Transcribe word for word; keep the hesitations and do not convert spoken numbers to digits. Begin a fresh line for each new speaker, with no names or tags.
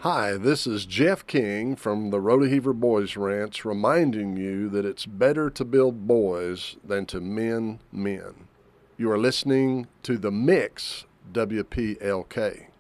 Hi, this is Jeff King from the Rodeheaver Boys Ranch reminding you that it's better to build boys than to mend men. You are listening to The Mix W P L K.